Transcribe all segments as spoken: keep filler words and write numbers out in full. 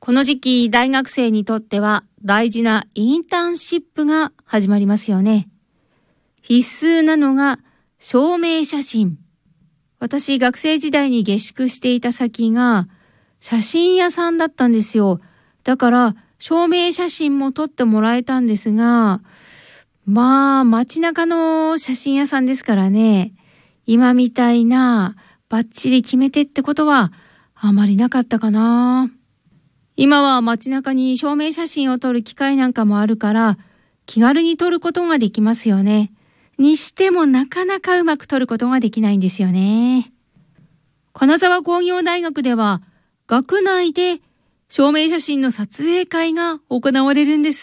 この時期、大学生にとっては大事なインターンシップが始まりますよね。必須なのが証明写真。私、学生時代に下宿していた先が写真屋さんだったんですよ。だから証明写真も撮ってもらえたんですが、まあ街中の写真屋さんですからね、今みたいなバッチリ決めてってことはあまりなかったかな。今は街中に証明写真を撮る機会なんかもあるから気軽に撮ることができますよね。にしてもなかなかうまく撮ることができないんですよね。金沢工業大学では学内で証明写真の撮影会が行われるんです。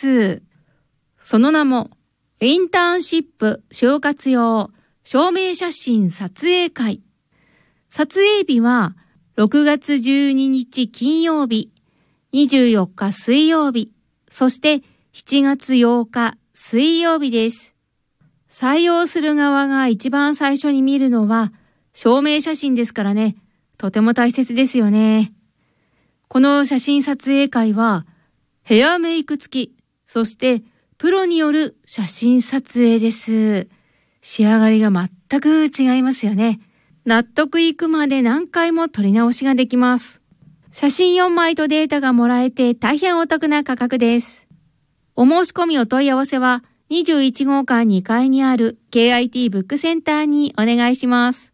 その名もインターンシップ就活用証明写真撮影会。撮影日はろくがつじゅうににち金曜日、にじゅうよっか水曜日、そしてしちがつようか水曜日です。採用する側が一番最初に見るのは証明写真ですからね、とても大切ですよね。この写真撮影会はヘアメイク付き、そしてプロによる写真撮影です。仕上がりが全く違いますよね。納得いくまで何回も撮り直しができます。写真よんまいとデータがもらえて大変お得な価格です。お申し込みお問い合わせはにじゅういちごうかんにかいにある ケーアイティー ブックセンターにお願いします。